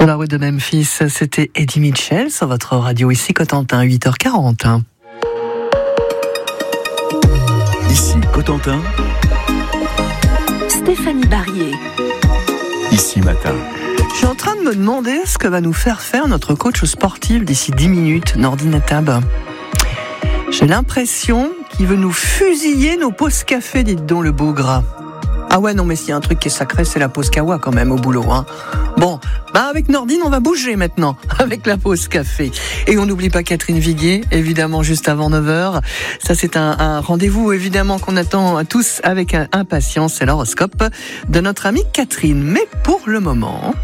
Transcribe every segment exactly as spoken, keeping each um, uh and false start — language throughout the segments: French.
Sur la route de Memphis, c'était Eddie Mitchell sur votre radio ici Cotentin, huit heures quarante. Ici Cotentin, Stéphanie Barrier. Ici Matin. Je suis en train de me demander ce que va nous faire faire notre coach sportif d'ici dix minutes, Nordine Natab. J'ai l'impression qu'il veut nous fusiller nos pauses café, dites donc le beau gras. Ah ouais, non mais s'il y a un truc qui est sacré, c'est la pause kawa quand même au boulot. Hein. Bon, bah avec Nordine, on va bouger maintenant, avec la pause café. Et on n'oublie pas Catherine Viguier, évidemment, juste avant neuf heures. Ça, c'est un, un rendez-vous, évidemment, qu'on attend tous avec impatience. C'est l'horoscope de notre amie Catherine. Mais pour le moment...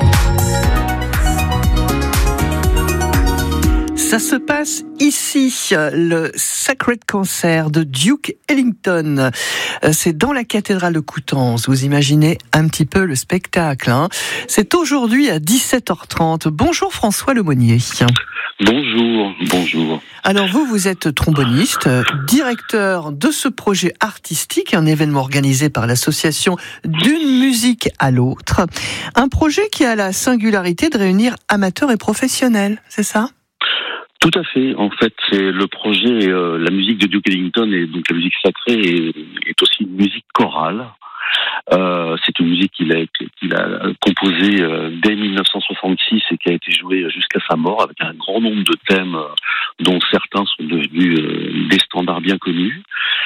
Ça se passe ici, le Sacred Concert de Duke Ellington. C'est dans la cathédrale de Coutances. Vous imaginez un petit peu le spectacle. Hein. C'est aujourd'hui à dix-sept heures trente. Bonjour François Lemonnier. Bonjour, bonjour. Alors vous, vous êtes tromboniste, directeur de ce projet artistique, un événement organisé par l'association D'une musique à l'autre. Un projet qui a la singularité de réunir amateurs et professionnels, c'est ça ? Tout à fait. En fait, c'est le projet, euh, la musique de Duke Ellington, et donc la musique sacrée est, est aussi une musique chorale. Euh, c'est une musique qu'il a, qu'il a composée euh, dès dix-neuf cent soixante-six et qui a été jouée jusqu'à sa mort avec un grand nombre de thèmes euh, dont certains sont devenus euh, des standards bien connus.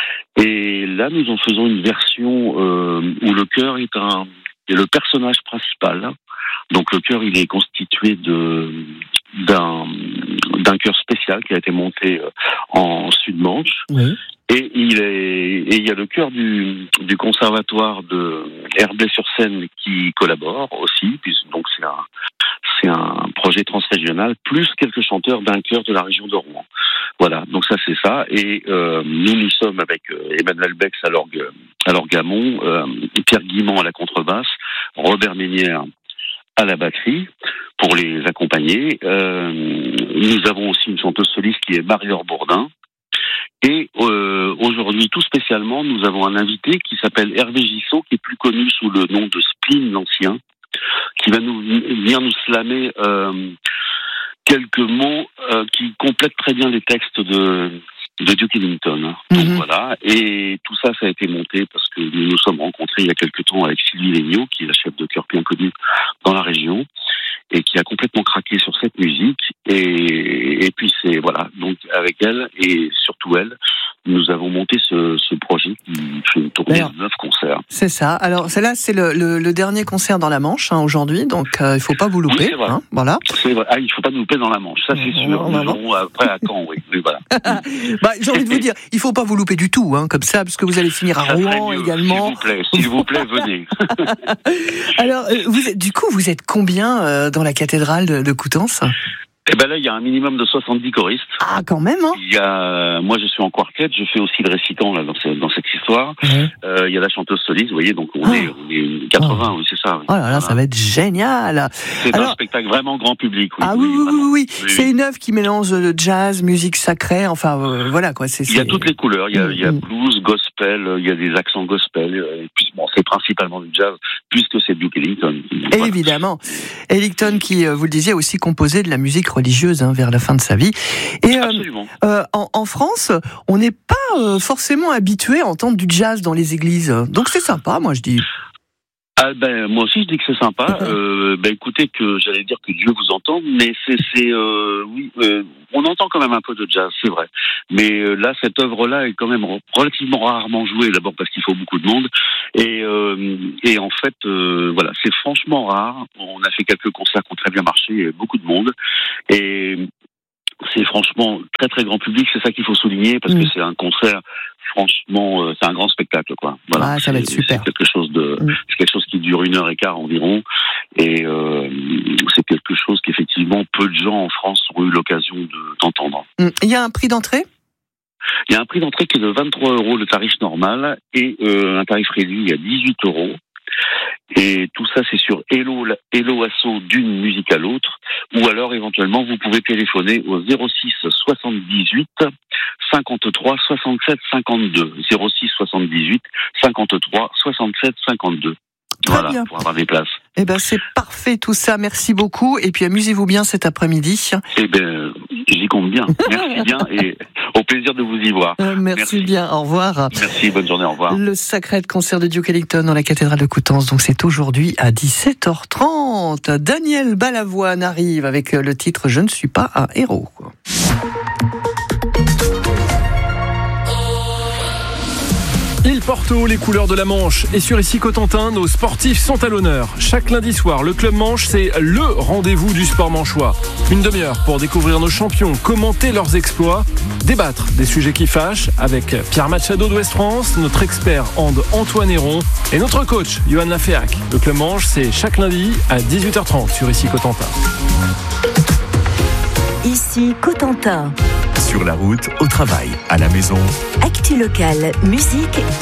Et là, nous en faisons une version euh, où le chœur est, un, est le personnage principal. Donc le chœur, il est constitué de d'un d'un chœur spécial qui a été monté en Sud-Manche. Oui. Et il est et il y a le chœur du du conservatoire de Herblay-sur-Seine qui collabore aussi, puisque donc c'est un c'est un projet transrégional, plus quelques chanteurs d'un chœur de la région de Rouen. Voilà, donc ça c'est ça. Et euh, nous nous sommes avec euh, Emmanuel Bex à l'orgue à l'orgamon, euh, Pierre Guimand à la contrebasse, Robert Ménière à la batterie pour les accompagner. Euh, nous avons aussi une chanteuse soliste qui est Marie-Laure Bourdin. Et euh, aujourd'hui, tout spécialement, nous avons un invité qui s'appelle Hervé Gissot, qui est plus connu sous le nom de Spleen l'Ancien, qui va nous venir nous slammer euh, quelques mots euh, qui complètent très bien les textes de de Duke Ellington. Donc mm-hmm. Voilà. Et tout ça, ça a été monté parce que nous nous sommes rencontrés il y a quelque temps avec Sylvie Legnaud, qui est la chef de chœur bien connue dans la région, et qui a complètement craqué sur cette musique. Et, et puis c'est, voilà. Donc avec elle, et surtout elle, nous avons monté ce, ce projet qui fait une tournée de neuf concerts. C'est ça. Alors, celle-là, c'est le, le, le dernier concert dans la Manche, hein, aujourd'hui. Donc, euh, il ne faut pas vous louper. Oui, c'est vrai. Hein, voilà. C'est vrai. Ah, il ne faut pas nous louper dans la Manche. Ça, c'est mmh, sûr. Nous verrons après à Caen, oui. Oui, voilà. bah, j'ai envie de vous dire, il ne faut pas vous louper du tout, hein, comme ça, parce que vous allez finir à ça Rouen également. S'il vous plaît, s'il vous plaît, venez. Alors, vous êtes, du coup, vous êtes combien euh, dans la cathédrale de, de Coutances ? Eh ben là, il y a un minimum de soixante-dix choristes. Ah, quand même, hein. Il y a, moi, je suis en quartet, je fais aussi le récitant là dans, ce, dans cette histoire. Mmh. Euh, il y a la chanteuse soliste, vous voyez, donc on, oh. est, on est quatre-vingts, oh. Oui, c'est ça. Oui. Oh là là, voilà. Ça va être génial. C'est Alors, un spectacle vraiment grand public. Oui, ah oui, oui, oui, oui. oui. C'est une œuvre qui mélange le jazz, musique sacrée, enfin, euh, voilà quoi. C'est, c'est... Il y a toutes les couleurs. Il y a, mmh. il y a blues, gospel, il y a des accents gospel. Et puis, bon, c'est principalement du jazz, puisque c'est Duke Ellington. Voilà. Évidemment. Ellington qui, vous le disiez, a aussi composé de la musique religieuse hein, vers la fin de sa vie. Et euh, euh, en, en France, on n'est pas euh, forcément habitué à entendre du jazz dans les églises. Donc c'est sympa, moi je dis. Ah ben moi aussi je dis que c'est sympa. Euh, ben écoutez que j'allais dire que Dieu vous entende, mais c'est c'est euh, oui euh, on entend quand même un peu de jazz, c'est vrai. Mais euh, là cette œuvre-là est quand même relativement rarement jouée, d'abord parce qu'il faut beaucoup de monde et euh, et en fait euh, voilà c'est franchement rare. On a fait quelques concerts qui ont très bien marché, beaucoup de monde et c'est franchement très très grand public, c'est ça qu'il faut souligner parce mmh. que c'est un concert franchement euh, c'est un grand spectacle quoi. Voilà, ah, ça va être super. C'est quelque chose de mmh. c'est quelque chose qui dure une heure et quart environ et euh, c'est quelque chose qu'effectivement peu de gens en France ont eu l'occasion de d'entendre. Mmh. Il y a un prix d'entrée ? Il y a un prix d'entrée qui est de vingt-trois euros le tarif normal et euh, un tarif réduit à dix-huit euros. Et tout ça, c'est sur Hello, Hello Asso d'une musique à l'autre. Ou alors, éventuellement, vous pouvez téléphoner au zéro six soixante-dix-huit cinquante-trois soixante-sept cinquante-deux. zéro six soixante-dix-huit cinquante-trois soixante-sept cinquante-deux. Très voilà, bien. pour avoir des places. Eh ben, c'est parfait tout ça. Merci beaucoup. Et puis, amusez-vous bien cet après-midi. Eh ben, j'y compte bien. Merci bien et au plaisir de vous y voir. Euh, merci, merci bien. Au revoir. Merci. Bonne journée. Au revoir. Le Sacred concert de Duke Ellington dans la cathédrale de Coutances. Donc, c'est aujourd'hui à dix-sept heures trente. Daniel Balavoine arrive avec le titre Je ne suis pas un héros. Il porte haut les couleurs de la Manche et sur Ici Cotentin, nos sportifs sont à l'honneur. Chaque lundi soir, le Club Manche, c'est le rendez-vous du sport manchois. Une demi-heure pour découvrir nos champions, commenter leurs exploits, débattre des sujets qui fâchent avec Pierre Machado d'Ouest France, notre expert hand Antoine Héron et notre coach Johan Laféac. Le Club Manche, c'est chaque lundi à dix-huit heures trente sur Ici Cotentin. Ici Cotentin. Sur la route, au travail, à la maison. Actu locale, musique